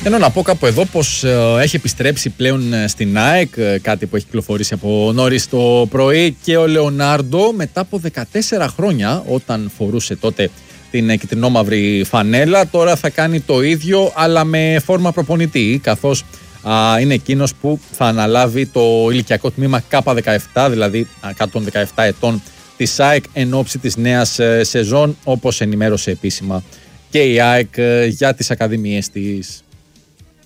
Ενώ να πω κάπου εδώ πως έχει επιστρέψει πλέον στην ΑΕΚ, κάτι που έχει κυκλοφορήσει από νωρίς το πρωί, και ο Λεωνάρντο μετά από 14 χρόνια, όταν φορούσε τότε την κυτρινόμαυρη φανέλα, τώρα θα κάνει το ίδιο αλλά με φόρμα προπονητή, καθώς είναι εκείνος που θα αναλάβει το ηλικιακό τμήμα K17, δηλαδή κάτω των 17 ετών της ΑΕΚ εν ώψη της νέας σεζόν, όπως ενημέρωσε επίσημα και η ΑΕΚ για τις ακαδημίες της.